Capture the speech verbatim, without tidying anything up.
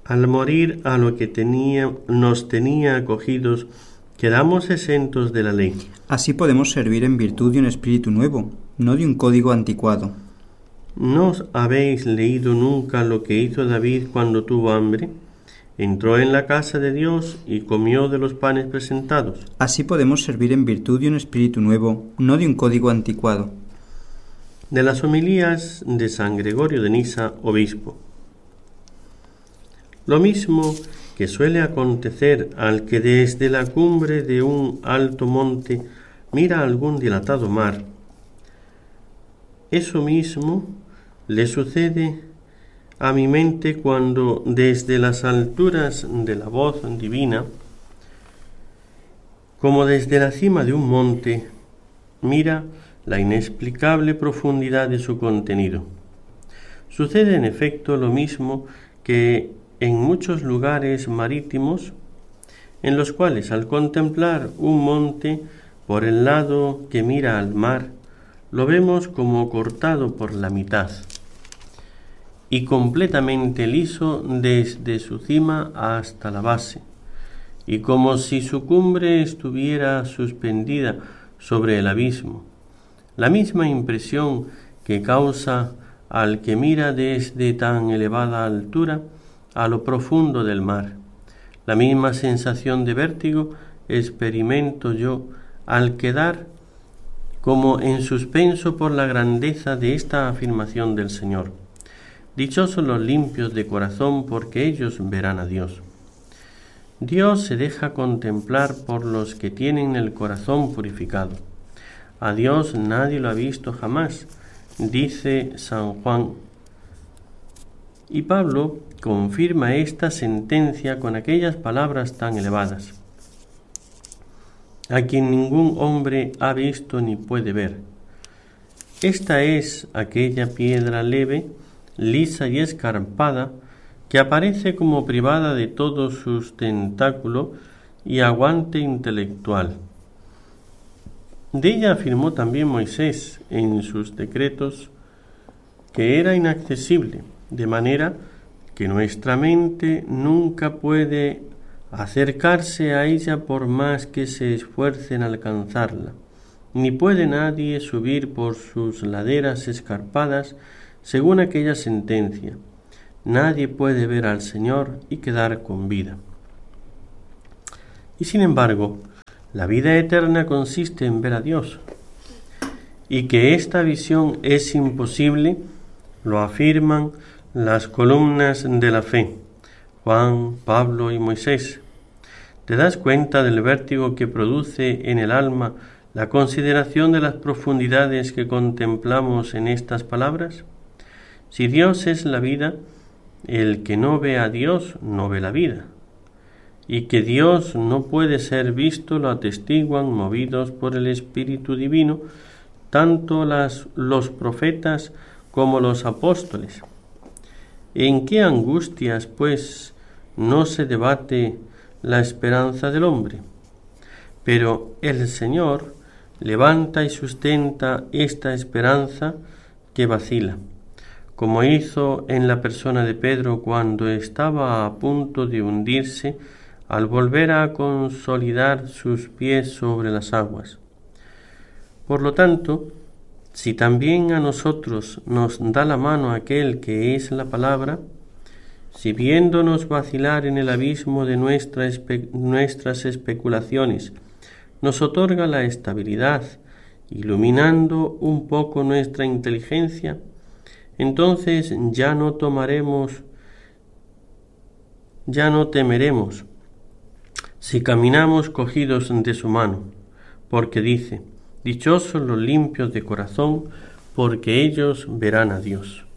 Al morir a lo que tenía, nos tenía acogidos, quedamos exentos de la ley. Así podemos servir en virtud de un espíritu nuevo, no de un código anticuado. ¿No habéis leído nunca lo que hizo David cuando tuvo hambre? Entró en la casa de Dios y comió de los panes presentados. Así podemos servir en virtud de un espíritu nuevo, no de un código anticuado. De las homilías de San Gregorio de Nisa, obispo. Lo mismo que suele acontecer al que desde la cumbre de un alto monte mira algún dilatado mar, eso mismo le sucede a mi mente cuando desde las alturas de la voz divina, como desde la cima de un monte, mira la inexplicable profundidad de su contenido. Sucede en efecto lo mismo que en muchos lugares marítimos, en los cuales al contemplar un monte por el lado que mira al mar, lo vemos como cortado por la mitad y completamente liso desde su cima hasta la base, y como si su cumbre estuviera suspendida sobre el abismo. La misma impresión que causa al que mira desde tan elevada altura a lo profundo del mar. La misma sensación de vértigo experimento yo al quedar como en suspenso por la grandeza de esta afirmación del Señor. Dichosos los limpios de corazón, porque ellos verán a Dios. Dios se deja contemplar por los que tienen el corazón purificado. A Dios nadie lo ha visto jamás, dice San Juan. Y Pablo confirma esta sentencia con aquellas palabras tan elevadas: a quien ningún hombre ha visto ni puede ver. Esta es aquella piedra leve, lisa y escarpada, que aparece como privada de todo sustentáculo y aguante intelectual. De ella afirmó también Moisés en sus decretos que era inaccesible, de manera que nuestra mente nunca puede acercarse a ella por más que se esfuerce en alcanzarla, ni puede nadie subir por sus laderas escarpadas según aquella sentencia. Nadie puede ver al Señor y quedar con vida. Y sin embargo, la vida eterna consiste en ver a Dios, y que esta visión es imposible, lo afirman las columnas de la fe, Juan, Pablo y Moisés. ¿Te das cuenta del vértigo que produce en el alma la consideración de las profundidades que contemplamos en estas palabras? Si Dios es la vida, el que no ve a Dios no ve la vida. Y que Dios no puede ser visto lo atestiguan, movidos por el Espíritu Divino, tanto las, los profetas como los apóstoles. ¿En qué angustias, pues, no se debate la esperanza del hombre? Pero el Señor levanta y sustenta esta esperanza que vacila, como hizo en la persona de Pedro cuando estaba a punto de hundirse al volver a consolidar sus pies sobre las aguas. Por lo tanto, si también a nosotros nos da la mano aquel que es la palabra, si viéndonos vacilar en el abismo de nuestra espe- nuestras especulaciones, nos otorga la estabilidad, iluminando un poco nuestra inteligencia, entonces ya no tomaremos, ya no temeremos, si caminamos cogidos de su mano, porque dice: dichosos los limpios de corazón, porque ellos verán a Dios.